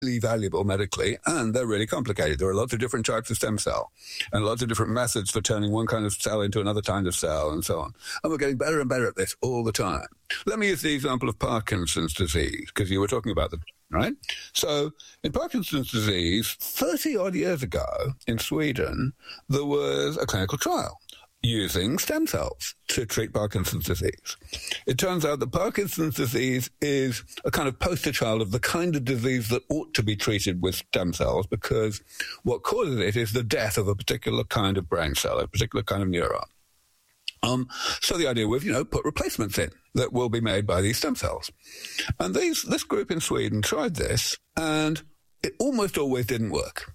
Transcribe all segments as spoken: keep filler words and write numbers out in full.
really valuable medically, and they're really complicated. There are lots of different types of stem cell and lots of different methods for turning one kind of cell into another kind of cell and so on. And we're getting better and better at this all the time. Let me use the example of Parkinson's disease, because you were talking about the right? So in Parkinson's disease, thirty-odd years ago in Sweden, there was a clinical trial using stem cells to treat Parkinson's disease. It turns out that Parkinson's disease is a kind of poster child of the kind of disease that ought to be treated with stem cells, because what causes it is the death of a particular kind of brain cell, a particular kind of neuron. Um, so the idea was, you know, put replacements in that will be made by these stem cells. And these, this group in Sweden tried this, and it almost always didn't work.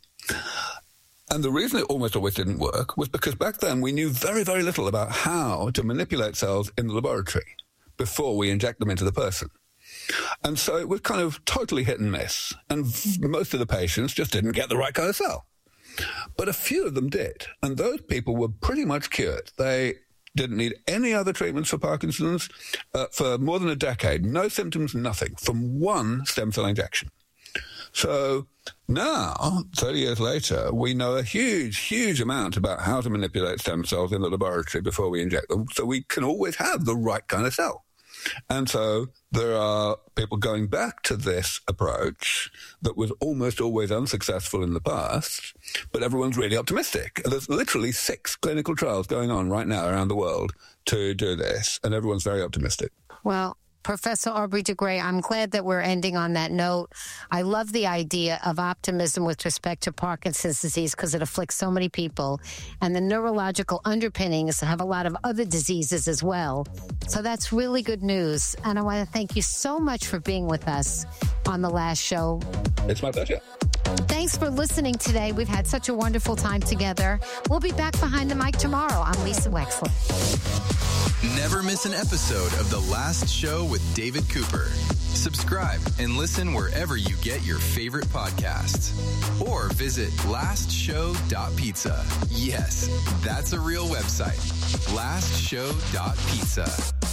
And the reason it almost always didn't work was because back then we knew very, very little about how to manipulate cells in the laboratory before we inject them into the person. And so it was kind of totally hit and miss. And most of the patients just didn't get the right kind of cell. But a few of them did. And those people were pretty much cured. They didn't need any other treatments for Parkinson's uh, for more than a decade. No symptoms, nothing, from one stem cell injection. So now, thirty years later, we know a huge, huge amount about how to manipulate stem cells in the laboratory before we inject them, so we can always have the right kind of cell. And so there are people going back to this approach that was almost always unsuccessful in the past, but everyone's really optimistic. There's literally six clinical trials going on right now around the world to do this, and everyone's very optimistic. Well, Professor Aubrey de Grey, I'm glad that we're ending on that note. I love the idea of optimism with respect to Parkinson's disease because it afflicts so many people, and the neurological underpinnings have a lot of other diseases as well. So that's really good news. And I want to thank you so much for being with us on The Last Show. It's my pleasure. Thanks for listening today. We've had such a wonderful time together. We'll be back behind the mic tomorrow. I'm Lisa Wexler. Never miss an episode of The Last Show with David Cooper. Subscribe and listen wherever you get your favorite podcasts. Or visit last show dot pizza. Yes, that's a real website. last show dot pizza.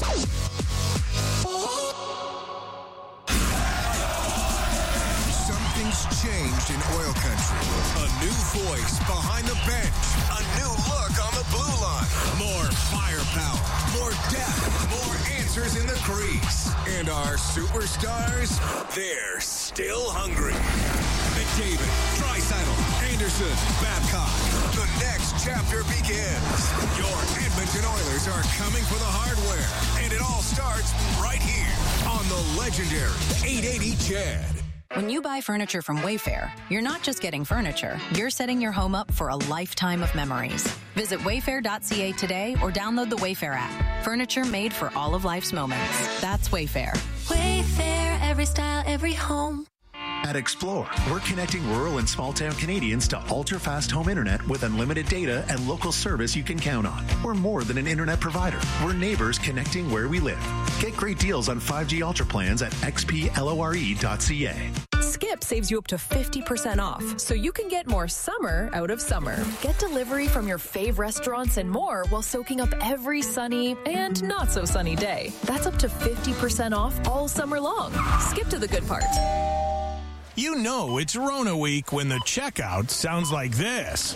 Something's changed in oil country. A new voice behind the bench. A new look on the blue line. More firepower. More depth. More answers in the crease. And our superstars, they're still hungry. McDavid, Draisaitl, Anderson, Babcock. The next chapter begins. Your Edmonton Oilers are coming for the hardware. And it all starts right here on the legendary eight eighty C H E D. When you buy furniture from Wayfair, you're not just getting furniture, you're setting your home up for a lifetime of memories. Visit wayfair dot c a today or download the Wayfair app. Furniture made for all of life's moments. That's Wayfair. Wayfair, every style, every home. At Explore, we're connecting rural and small-town Canadians to ultra-fast home internet with unlimited data and local service you can count on. We're more than an internet provider. We're neighbors connecting where we live. Get great deals on five G Ultra plans at x p lore dot c a. Skip saves you up to fifty percent off, so you can get more summer out of summer. Get delivery from your fave restaurants and more while soaking up every sunny and not so sunny day. That's up to fifty percent off all summer long. Skip to the good part. You know it's Rona week when the checkout sounds like this.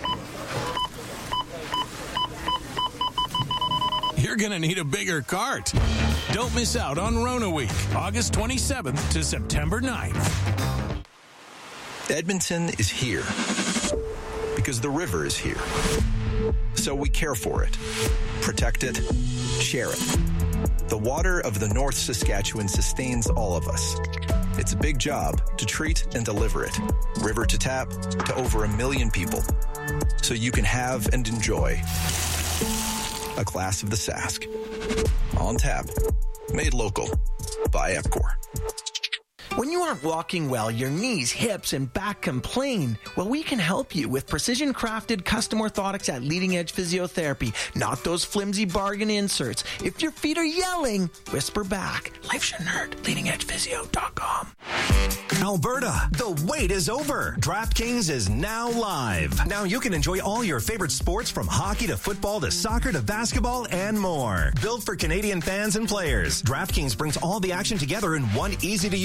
You're going to need a bigger cart. Don't miss out on Rona week, August twenty-seventh to September ninth. Edmonton is here because the river is here. So we care for it, protect it, share it. The water of the North Saskatchewan sustains all of us. It's a big job to treat and deliver it, river to tap, to over a million people, so you can have and enjoy a glass of the Sask. On tap, made local by Epcor. When you aren't walking well, your knees, hips, and back complain. Well, we can help you with precision-crafted custom orthotics at Leading Edge Physiotherapy, not those flimsy bargain inserts. If your feet are yelling, whisper back. Life shouldn't hurt. leading edge physio dot com. Alberta, the wait is over. DraftKings is now live. Now you can enjoy all your favorite sports from hockey to football to soccer to basketball and more. Built for Canadian fans and players, DraftKings brings all the action together in one easy-to-use app.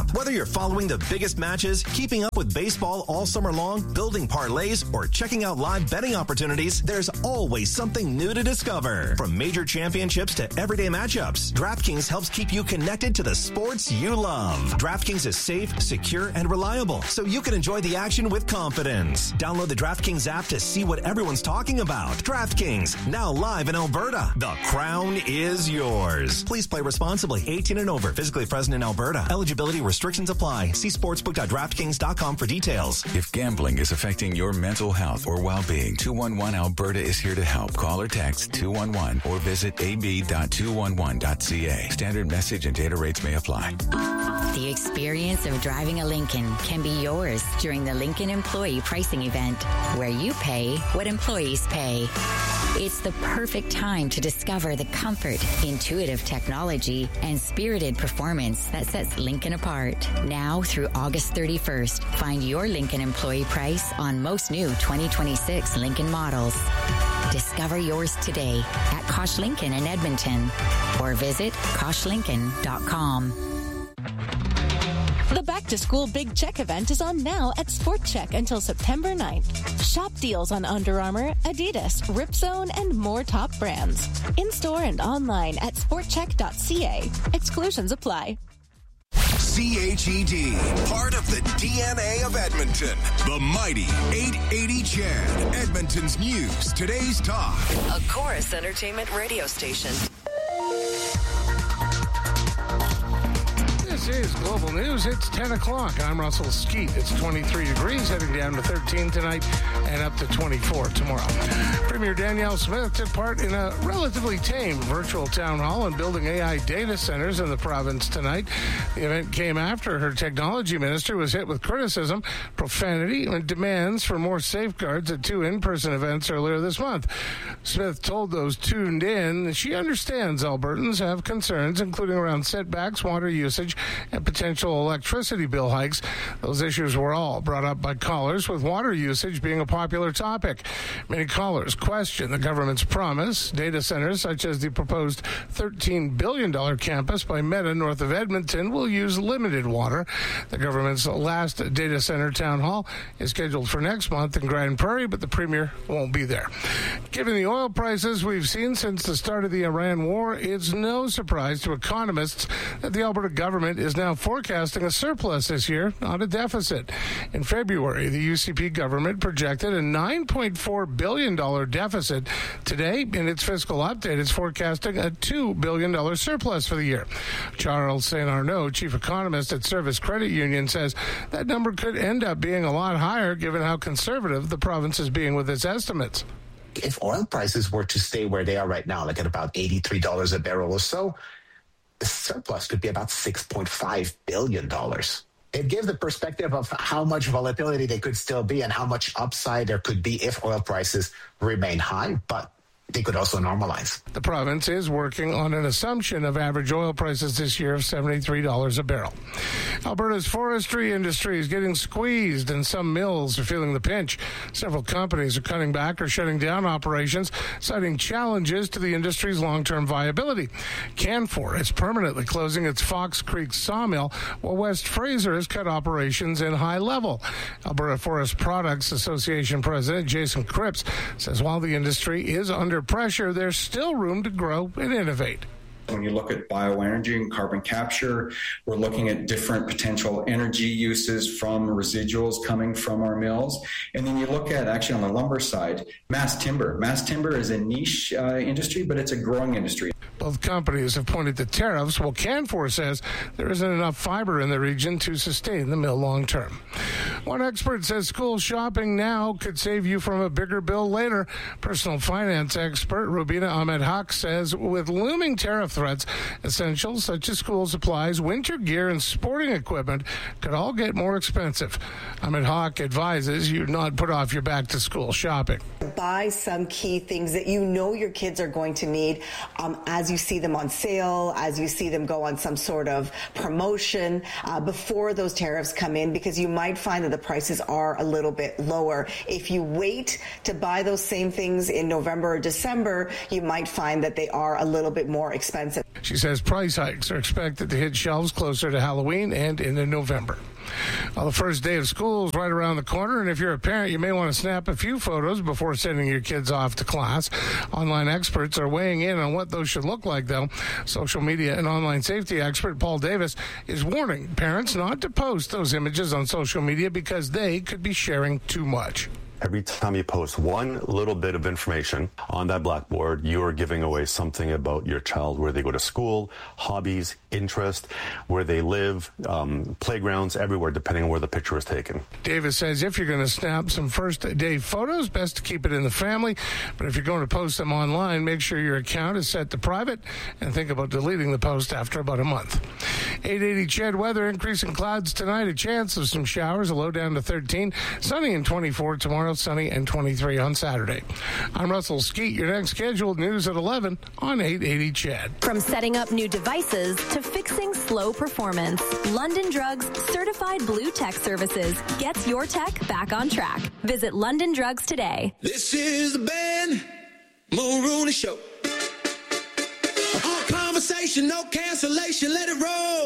app. Whether you're following the biggest matches, keeping up with baseball all summer long, building parlays, or checking out live betting opportunities, there's always something new to discover. From major championships to everyday matchups, DraftKings helps keep you connected to the sports you love. DraftKings is safe, secure, and reliable, so you can enjoy the action with confidence. Download the DraftKings app to see what everyone's talking about. DraftKings, now live in Alberta. The crown is yours. Please play responsibly. eighteen and over. Physically present in Alberta. Eligibility restrictions apply. See sportsbook dot draftkings dot com for details. If gambling is affecting your mental health or well-being, two one one Alberta is here to help. Call or text two one one or visit a b dot two one one dot c a. Standard message and data rates may apply. The experience of driving a Lincoln can be yours during the Lincoln Employee Pricing Event, where you pay what employees pay. It's the perfect time to discover the comfort, intuitive technology, and spirited performance that sets Lincoln apart. Now through August thirty-first, find your Lincoln employee price on most new twenty twenty-six Lincoln models. Discover yours today at Kosh Lincoln in Edmonton or visit kosh lincoln dot com. The Back to School Big Check event is on now at Sport Check until September ninth. Shop deals on Under Armour, Adidas, Ripzone, and more top brands. In-store and online at sport check dot c a. Exclusions apply. C H E D, part of the D N A of Edmonton. The mighty eight eighty C H E D, Edmonton's news, today's talk. A Chorus Entertainment radio station. This is Global News. It's ten o'clock. I'm Russell Skeet. It's twenty-three degrees, heading down to thirteen tonight and up to twenty-four tomorrow. Premier Danielle Smith took part in a relatively tame virtual town hall on building A I data centers in the province tonight. The event came after her technology minister was hit with criticism, profanity, and demands for more safeguards at two in-person events earlier this month. Smith told those tuned in she understands Albertans have concerns, including around setbacks, water usage, and potential electricity bill hikes. Those issues were all brought up by callers, with water usage being a popular topic. Many callers question the government's promise. Data centers such as the proposed thirteen billion dollars campus by Meta north of Edmonton will use limited water. The government's last data center town hall is scheduled for next month in Grand Prairie, but the premier won't be there. Given the oil prices we've seen since the start of the Iran war, it's no surprise to economists that the Alberta government is now forecasting a surplus this year, not a deficit. In February, the U C P government projected a nine point four billion dollars deficit. Today, in its fiscal update, it's forecasting a two billion dollars surplus for the year. Charles Saint Arnaud, chief economist at Service Credit Union, says that number could end up being a lot higher given how conservative the province is being with its estimates. If oil prices were to stay where they are right now, like at about eighty-three dollars a barrel or so, the surplus could be about six point five billion dollars. It gives the perspective of how much volatility there could still be and how much upside there could be if oil prices remain high, but they could also normalize. The province is working on an assumption of average oil prices this year of seventy-three dollars a barrel. Alberta's forestry industry is getting squeezed, and some mills are feeling the pinch. Several companies are cutting back or shutting down operations, citing challenges to the industry's long-term viability. Canfor is permanently closing its Fox Creek sawmill, while West Fraser has cut operations in High Level. Alberta Forest Products Association President Jason Cripps says while the industry is under pressure, there's still room to grow and innovate. When you look at bioenergy and carbon capture, we're looking at different potential energy uses from residuals coming from our mills. And then you look at, actually on the lumber side, mass timber. Mass timber is a niche uh, industry, but it's a growing industry. Both companies have pointed to tariffs, while Canfor says there isn't enough fiber in the region to sustain the mill long term. One expert says school shopping now could save you from a bigger bill later. Personal finance expert Rubina Ahmed Haq says with looming tariff threats, essentials such as school supplies, winter gear, and sporting equipment could all get more expensive. Ahmed Haq advises you not put off your back-to-school shopping. Buy some key things that you know your kids are going to need um, as you see them on sale, as you see them go on some sort of promotion uh, before those tariffs come in, because you might find that the prices are a little bit lower. If you wait to buy those same things in November or December, you might find that they are a little bit more expensive. She says price hikes are expected to hit shelves closer to Halloween and into November. Well, the first day of school is right around the corner, and if you're a parent, you may want to snap a few photos before sending your kids off to class. Online experts are weighing in on what those should look like, though. Social media and online safety expert Paul Davis is warning parents not to post those images on social media because they could be sharing too much. Every time you post one little bit of information on that blackboard, you are giving away something about your child, where they go to school, hobbies, interest, where they live, um, playgrounds, everywhere, depending on where the picture is taken. Davis says if you're going to snap some first day photos, best to keep it in the family. But if you're going to post them online, make sure your account is set to private and think about deleting the post after about a month. eight eighty C H E D weather, increasing clouds tonight, a chance of some showers, a low down to thirteen, sunny and twenty-four tomorrow, sunny and twenty-three on Saturday. I'm Russell Skeet. Your next scheduled news at eleven on eight eighty C H E D. From setting up new devices to fixing slow performance, London Drugs Certified Blue Tech Services gets your tech back on track. Visit London Drugs today. This is the Ben Mulrooney Show. All conversation, no cancellation, let it roll.